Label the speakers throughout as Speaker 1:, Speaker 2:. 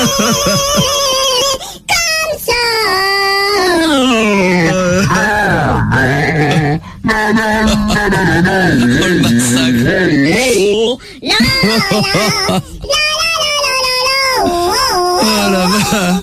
Speaker 1: le massacre. Oh la vache.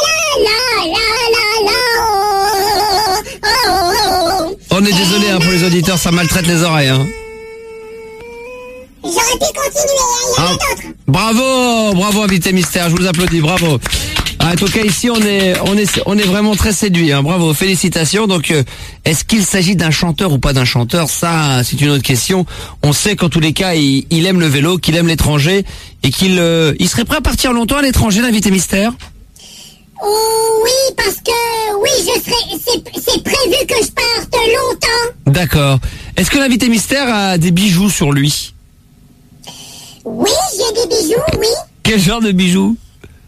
Speaker 1: On est désolé pour les auditeurs, ça maltraite les oreilles.
Speaker 2: J'aurais pu continuer, il y en a d'autres.
Speaker 1: Bravo invité mystère, je vous applaudis, bravo. En tout cas ici on est vraiment très séduit, bravo, félicitations. Donc est-ce qu'il s'agit d'un chanteur ou pas d'un chanteur, ça c'est une autre question. On sait qu'en tous les cas il aime le vélo, qu'il aime l'étranger et qu'il serait prêt à partir longtemps à l'étranger, l'invité mystère.
Speaker 2: Oui, parce que c'est prévu que je parte longtemps.
Speaker 1: D'accord. Est-ce que l'invité mystère a des bijoux sur lui?
Speaker 2: Oui, j'ai des bijoux, oui.
Speaker 1: Quel genre de bijoux?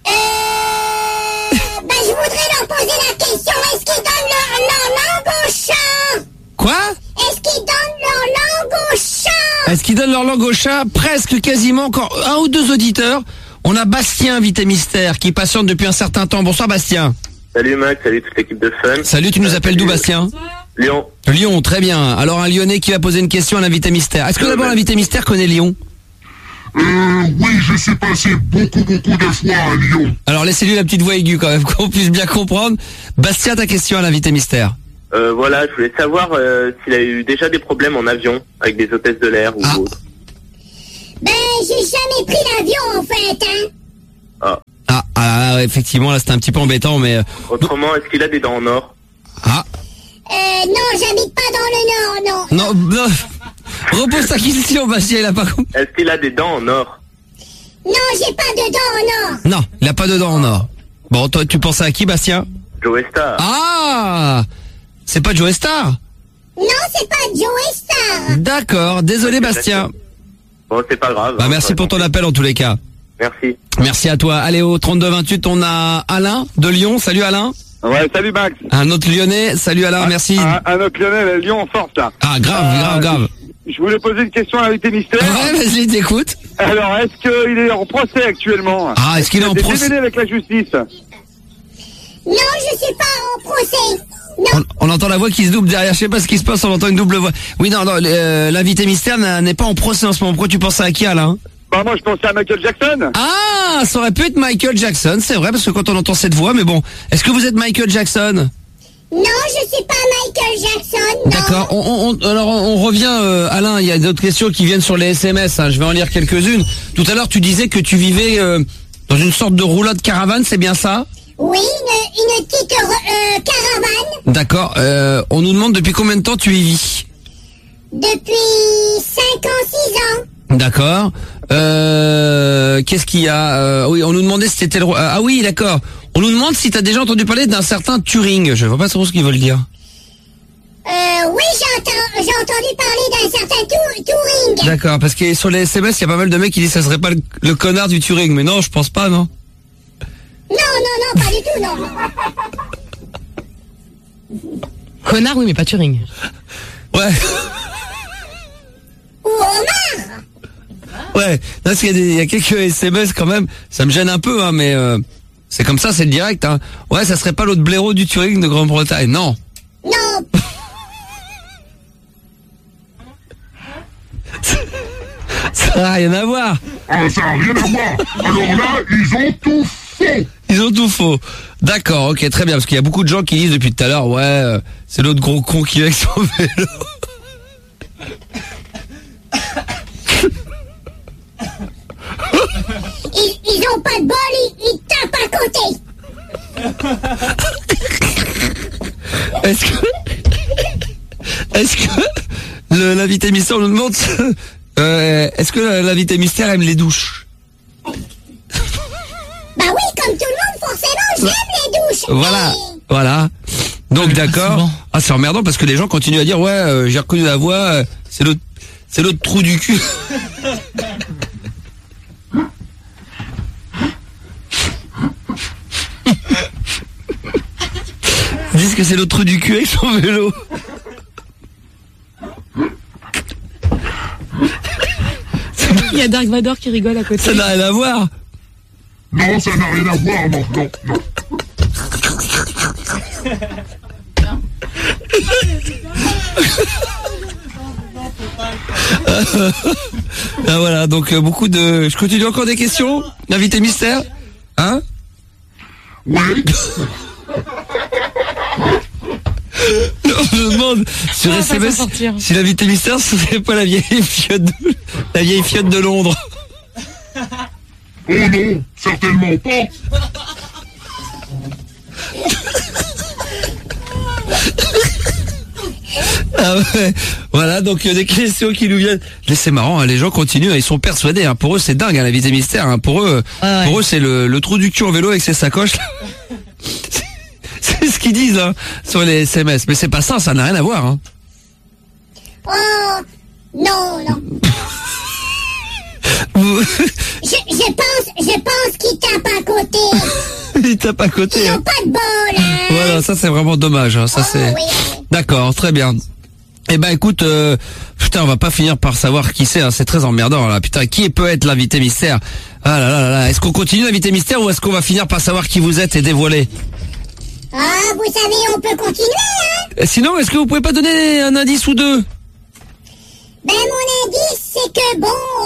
Speaker 2: Je voudrais leur poser la question, est-ce qu'ils donnent leur langue au chat?
Speaker 1: Quoi?
Speaker 2: Est-ce qu'ils donnent leur langue au chat?
Speaker 1: Est-ce qu'ils donnent leur langue au chat? Presque, quasiment, encore un ou deux auditeurs. On a Bastien, invité mystère, qui patiente depuis un certain temps. Bonsoir Bastien.
Speaker 3: Salut Max, salut toute l'équipe de Fun.
Speaker 1: Salut, tu nous appelles d'où Bastien?
Speaker 3: Lyon.
Speaker 1: Lyon, très bien. Alors un Lyonnais qui va poser une question à l'invité mystère. Est-ce que d'abord l'invité mystère connaît Lyon?
Speaker 4: Oui, je suis passé beaucoup de fois à Lyon.
Speaker 1: Alors laissez-lui la petite voix aiguë quand même, qu'on puisse bien comprendre. Bastien, ta question à l'invité mystère.
Speaker 3: Voilà, je voulais savoir s'il a eu déjà des problèmes en avion, avec des hôtesses de l'air ou autre.
Speaker 2: J'ai jamais pris l'avion en fait,
Speaker 1: Ah, effectivement, là c'était un petit peu embêtant, mais...
Speaker 3: Autrement, est-ce qu'il a des dents en or?
Speaker 2: Non, j'habite pas dans le Nord, non.
Speaker 1: Non. Repose ta question, Bastien, il a pas compris.
Speaker 3: Est-ce qu'il a des dents en or?
Speaker 2: Non, j'ai pas de dents en or.
Speaker 1: Non, il a pas de dents en or. Bon, toi, tu pensais à qui, Bastien?
Speaker 3: Joe Star.
Speaker 1: Ah! C'est pas Joe Star?
Speaker 2: Non, c'est pas Joe Star.
Speaker 1: D'accord, désolé Bastien.
Speaker 3: Bon, c'est pas grave.
Speaker 1: Merci pour ton appel en tous les cas.
Speaker 3: Merci.
Speaker 1: Merci à toi. Allez, au 32-28, on a Alain de Lyon. Salut Alain.
Speaker 5: Ouais, salut Max.
Speaker 1: Un autre Lyonnais. Salut Alain, merci.
Speaker 5: Un autre Lyonnais, Lyon en force là.
Speaker 1: Ah, grave.
Speaker 5: Je voulais poser une question à l'invité mystère.
Speaker 1: Ouais, vas-y, t'écoutes.
Speaker 5: Alors, est-ce qu'il est en procès actuellement?
Speaker 1: Ah, est-ce qu'il est en procès?
Speaker 5: Démêlé avec la justice?
Speaker 2: Non, je suis pas en procès. Non.
Speaker 1: On entend la voix qui se double derrière. Je sais pas ce qui se passe, on entend une double voix. Oui, non, l'invité mystère n'est pas en procès en ce moment. Pourquoi tu pensais à qui, Alain?
Speaker 5: Bah, moi, je pensais à Michael Jackson.
Speaker 1: Ah, ça aurait pu être Michael Jackson, c'est vrai, parce que quand on entend cette voix, mais bon. Est-ce que vous êtes Michael Jackson?
Speaker 2: Non, je suis pas Michael Jackson, non.
Speaker 1: D'accord, alors on revient, Alain, il y a d'autres questions qui viennent sur les SMS, je vais en lire quelques-unes. Tout à l'heure, tu disais que tu vivais dans une sorte de roulotte caravane, c'est bien ça?
Speaker 2: Oui, une petite caravane.
Speaker 1: D'accord, on nous demande depuis combien de temps tu y vis?
Speaker 2: Depuis 5 ans, 6 ans.
Speaker 1: D'accord. Qu'est-ce qu'il y a? Oui, on nous demandait si c'était le... Ah oui, d'accord. On nous demande si tu as déjà entendu parler d'un certain Turing. Je vois pas trop ce qu'ils veulent dire.
Speaker 2: Oui, j'ai entendu parler d'un certain Turing.
Speaker 1: D'accord, parce que sur les SMS, il y a pas mal de mecs qui disent que ça serait pas le connard du Turing. Mais non, je pense pas, non.
Speaker 2: Non, pas du tout, non.
Speaker 6: Connard, oui, mais pas Turing.
Speaker 1: Ouais.
Speaker 2: Ou Omar.
Speaker 1: Ouais, parce qu'il y a quelques SMS quand même, ça me gêne un peu, mais c'est comme ça, c'est le direct. Ouais, ça serait pas l'autre blaireau du Turing de Grande-Bretagne, non.
Speaker 2: Non.
Speaker 1: Ça n'a rien à voir.
Speaker 4: Ah, ça n'a rien à voir. Alors là, ils ont tout faux.
Speaker 1: Ils ont tout faux. D'accord, ok, très bien, parce qu'il y a beaucoup de gens qui disent depuis tout à l'heure, ouais, c'est l'autre gros con qui est avec son vélo.
Speaker 2: Ils ont pas de bol, ils tapent à côté.
Speaker 1: Est-ce que l'invité mystère nous demande est-ce que l'invité mystère aime les douches?
Speaker 2: Bah oui, comme tout le monde, forcément, j'aime les douches.
Speaker 1: Voilà. Donc d'accord. Ah, c'est emmerdant parce que les gens continuent à dire ouais, j'ai reconnu la voix, c'est l'autre trou du cul. Ils disent que c'est l'autre trou du cul avec son vélo.
Speaker 6: Il y a Dark Vador qui rigole à côté.
Speaker 1: Ça n'a rien à voir.
Speaker 4: Non, ça n'a rien à voir, non.
Speaker 1: Ah voilà, donc beaucoup de... Je continue encore des questions, l'invité mystère. Hein?
Speaker 4: Oui.
Speaker 1: On me demande sur
Speaker 6: Ah, ça va
Speaker 1: SMS
Speaker 6: sortir.
Speaker 1: si l'invité mystère ce serait pas la vieille fiotte de Londres.
Speaker 4: Oh non, certainement pas.
Speaker 1: Ah ouais. Voilà, donc des questions qui nous viennent. Mais c'est marrant, hein, les gens continuent, hein, ils sont persuadés. Hein, pour eux, c'est dingue, hein, l'invité mystère. Hein, pour eux, c'est le trou du cul en vélo avec ses sacoches. Là. C'est ce qu'ils disent hein, sur les SMS. Mais c'est pas ça, ça n'a rien à voir. Hein.
Speaker 2: Oh, non.
Speaker 1: Vous...
Speaker 2: Je pense qu'il tape à côté.
Speaker 1: Il tape à côté.
Speaker 2: Ils
Speaker 1: Hein.
Speaker 2: n'ont pas de bol, hein.
Speaker 1: Voilà, ça c'est vraiment dommage. Hein, ça c'est.
Speaker 2: Oui.
Speaker 1: D'accord, très bien. Eh ben écoute, putain, on va pas finir par savoir qui c'est. Hein, c'est très emmerdant là. Putain, qui peut être l'invité mystère? Ah là là là là. Est-ce qu'on continue l'invité mystère ou est-ce qu'on va finir par savoir qui vous êtes et dévoiler?
Speaker 2: Ah, vous savez, on peut continuer, hein.
Speaker 1: Sinon, est-ce que vous pouvez pas donner un indice ou deux?
Speaker 2: Ben, mon indice, c'est que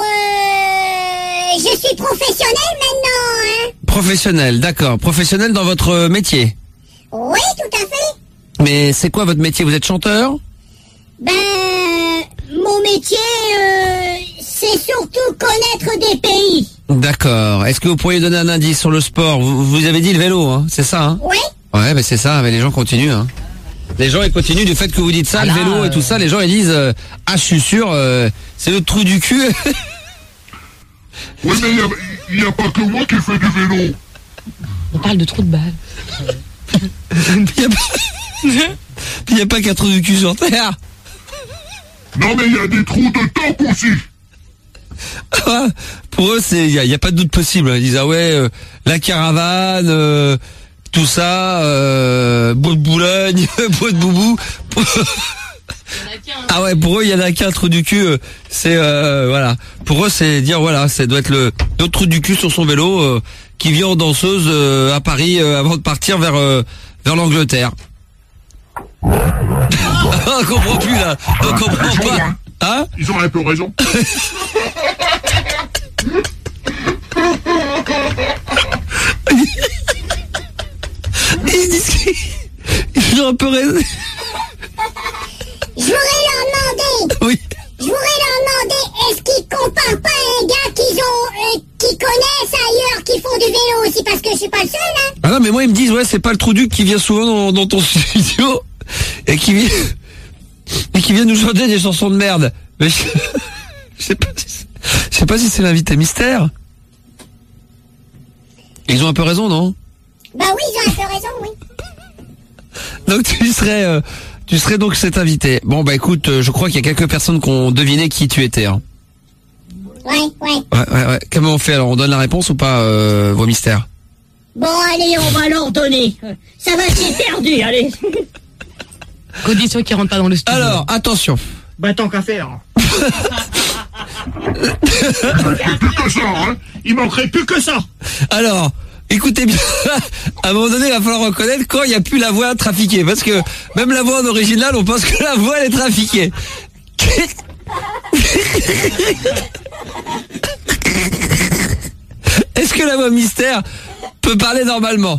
Speaker 2: je suis professionnel maintenant, hein.
Speaker 1: Professionnel, d'accord. Professionnel dans votre métier.
Speaker 2: Oui, tout à fait.
Speaker 1: Mais c'est quoi votre métier? Vous êtes chanteur?
Speaker 2: Ben, mon métier, c'est surtout connaître des pays.
Speaker 1: D'accord. Est-ce que vous pourriez donner un indice sur le sport? Vous avez dit le vélo, hein, c'est ça, hein?
Speaker 2: Oui.
Speaker 1: Ouais, mais c'est ça, mais les gens continuent, hein. Les gens, ils continuent du fait que vous dites ça, le vélo et tout ça, les gens, ils disent, ah, je suis sûr, c'est le trou du cul.
Speaker 4: Oui, mais il n'y a pas que moi qui fais du vélo.
Speaker 6: On parle de trou de balle.
Speaker 1: Il n'y a pas qu'un trou du cul sur Terre.
Speaker 4: Non, mais il y a des trous de top aussi.
Speaker 1: Ah, pour eux, il y a pas de doute possible. Ils disent, ah ouais, la caravane, tout ça, bois de Boulogne, bois de Boubou. Ah ouais, pour eux, il y en a qu'un trou du cul. C'est voilà. Pour eux, c'est dire voilà, ça doit être l'autre trou du cul sur son vélo qui vient en danseuse à Paris avant de partir vers l'Angleterre. On comprend plus là. On comprend pas. Hein?
Speaker 4: Ils ont un peu raison.
Speaker 1: Ils disent qu'ils ont un peu raison.
Speaker 2: Je voudrais leur demander.
Speaker 1: Oui.
Speaker 2: Je voudrais leur demander, est-ce qu'ils comparent pas un gars qui connaissent ailleurs, qui font du vélo aussi, parce que je suis pas le seul, hein.
Speaker 1: Ah non, mais moi ils me disent ouais, c'est pas le trou du qui vient souvent dans ton studio et qui vient nous chanter des chansons de merde. Mais je sais pas si c'est l'invité mystère. Ils ont un peu raison, non?
Speaker 2: Bah oui, ils ont un peu raison, oui.
Speaker 1: Donc tu serais donc cet invité. Bon bah écoute, je crois qu'il y a quelques personnes qui ont deviné qui tu étais. Hein.
Speaker 2: Ouais.
Speaker 1: Ouais. Comment on fait alors? On donne la réponse ou pas, vos mystères?
Speaker 2: Bon, allez, on va leur donner. Ça va, j'ai perdu, allez.
Speaker 6: Condition qui rentre pas dans le studio.
Speaker 1: Alors, attention.
Speaker 5: Bah, tant qu'à faire.
Speaker 4: Plus que ça, hein.
Speaker 5: Il manquerait plus que ça.
Speaker 1: Alors, écoutez bien, à un moment donné, il va falloir reconnaître quand il n'y a plus la voix trafiquée. Parce que même la voix en original, on pense que la voix, elle est trafiquée. Est-ce que la voix mystère peut parler normalement?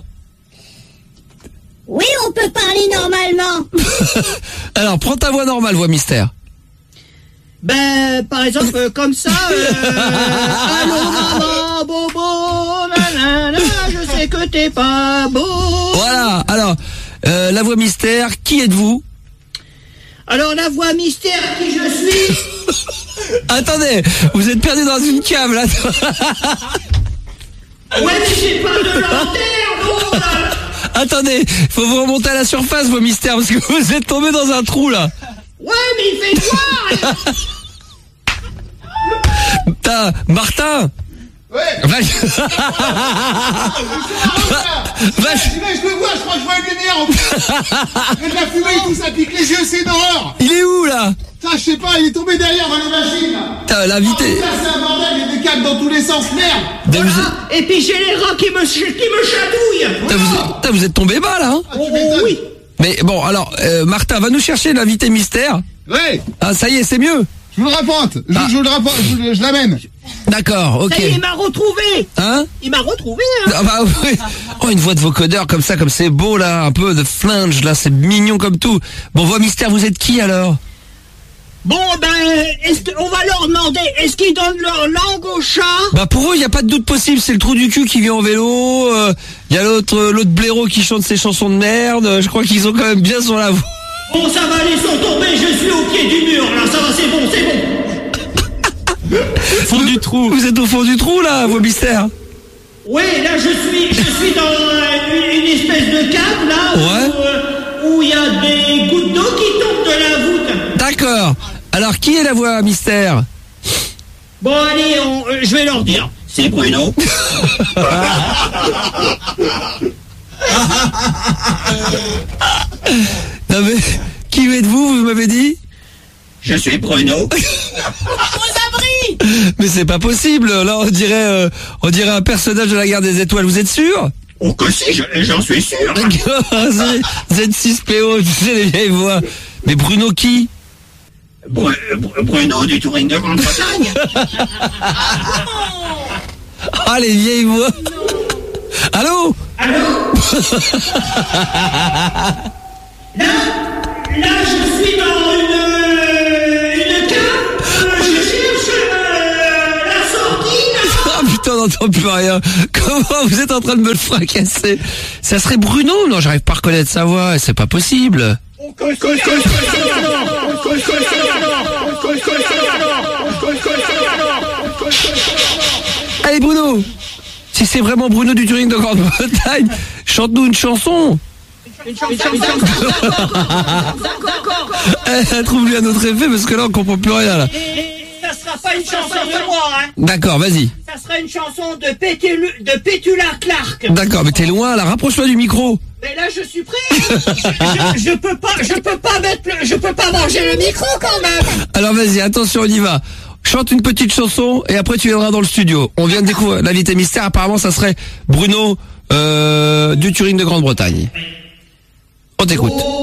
Speaker 2: Oui, on peut parler normalement.
Speaker 1: Alors, prends ta voix normale, voix mystère.
Speaker 5: Ben, par exemple, comme ça, allô maman, bobo, nanana, je sais que t'es pas beau.
Speaker 1: Voilà, alors, la voix mystère, qui êtes-vous?
Speaker 5: Alors, la voix mystère, qui je suis?
Speaker 1: Attendez, vous êtes perdu dans une cave, là.
Speaker 5: Ouais, mais j'ai pas de lanterne, gros, là.
Speaker 1: Attendez, faut vous remonter à la surface, vos mystères, parce que vous êtes tombé dans un trou, là.
Speaker 5: Ouais, mais il fait noir.
Speaker 1: Putain, Martin.
Speaker 7: Ouais.
Speaker 1: Va...
Speaker 7: Je le vois, je crois que je vois une lumière en plus. Il y a de la fumée et tout, ça pique les yeux, c'est une horreur.
Speaker 1: Il est où, là?
Speaker 7: je sais pas, il est tombé derrière dans les machines, là.
Speaker 1: T'as l'invité.
Speaker 7: Oh, putain, c'est un bordel, il y a des câbles dans tous les sens, merde.
Speaker 1: Vous,
Speaker 5: Et puis j'ai les rats qui me chatouillent.
Speaker 1: vous êtes tombé bas là, hein.
Speaker 7: Tu m'étonnes.
Speaker 5: Oui.
Speaker 1: Mais bon, alors, Martin, va nous chercher l'invité mystère.
Speaker 7: Ouais,
Speaker 1: Ah, ça y est, c'est mieux.
Speaker 7: je vous le rapporte. Je le rapporte, je l'amène.
Speaker 1: D'accord, ok.
Speaker 5: Ça y est, il m'a retrouvé.
Speaker 1: Hein?
Speaker 5: Il m'a retrouvé, hein.
Speaker 1: Ah bah oui. Oh, une voix de vocodeur comme ça, comme c'est beau là, un peu de flingue là, c'est mignon comme tout. Bon, voix mystère, vous êtes qui alors?
Speaker 5: Bon, ben, on va leur demander, est-ce qu'ils donnent leur langue au chat?
Speaker 1: Bah pour eux, il y a pas de doute possible, c'est le trou du cul qui vient en vélo, il y a l'autre blaireau qui chante ses chansons de merde, je crois qu'ils sont quand même bien sur la voie.
Speaker 5: Bon, ça va, laissons tomber, je suis au pied du mur, là, ça va, c'est bon, c'est bon.
Speaker 1: Fond du trou. Vous êtes au fond du trou là, voix mystère?
Speaker 5: Oui, là, je suis dans une espèce de cave, là,
Speaker 1: Ouais.
Speaker 5: où il y a des gouttes d'eau qui tombent de la voûte.
Speaker 1: D'accord. Alors qui est la voix mystère?
Speaker 5: Bon, allez, je vais leur dire. C'est Bruno.
Speaker 1: Non mais, qui êtes-vous, vous m'avez dit?
Speaker 5: Je suis Bruno.
Speaker 1: Mais c'est pas possible, là on dirait un personnage de la Guerre des Étoiles, vous êtes sûr?
Speaker 5: Oh que si, j'en suis sûr.
Speaker 1: Z6PO, tu sais les vieilles voix. Mais Bruno qui?
Speaker 5: Bruno du Touring de Grande-Bretagne.
Speaker 1: Ah les vieilles voix. Allô?
Speaker 5: Là, je suis dans une cave. Je cherche la sortie.
Speaker 1: Ah putain, on n'entend plus rien. Comment vous êtes en train de me le fracasser? Ça serait Bruno? Non, j'arrive pas à reconnaître sa voix, c'est pas possible. Allez Bruno, si c'est vraiment Bruno du Touring de Grande-Bretagne, chante-nous une chanson. Trouve-lui un autre effet parce que là on comprend plus rien là.
Speaker 5: Ça sera pas une chanson de moi, hein.
Speaker 1: D'accord, vas-y.
Speaker 5: Ça sera une chanson de Petula Clark.
Speaker 1: D'accord, mais t'es loin là, rapproche-toi du micro.
Speaker 5: Mais là, je suis prêt. Je peux pas manger le micro quand même.
Speaker 1: Alors vas-y, attention, on y va. Chante une petite chanson et après tu viendras dans le studio. On vient de découvrir l'invité mystère, apparemment ça serait Bruno du Touring de Grande-Bretagne. On t'écoute.